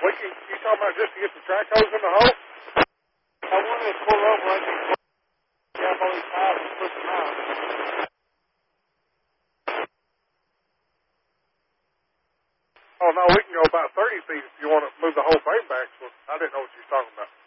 You talking about just to get the track hose in the hole? I wanted to pull over and grab all these pipes and push them out. Oh, no, we can go about 30 feet if you want to move the whole thing back. So I didn't know what you were talking about.